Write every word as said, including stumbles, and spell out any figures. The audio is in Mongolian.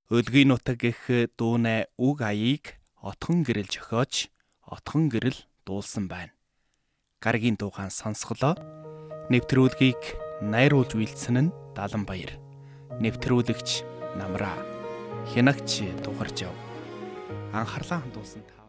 Өлгийн нутаг гэх дүүнэ үг аяыг отхон гэрэл зохиож, отхон гэрэл дуулсан байна. Гаргийн дуугаан сонсголоо. Нэвтрүүлгийг найруулж үйлдсэн нь Даланбаяр. Нэвтрүүлэгч Намраа. Хянагч Дугаржав. Анхаарлаа хандуулсан та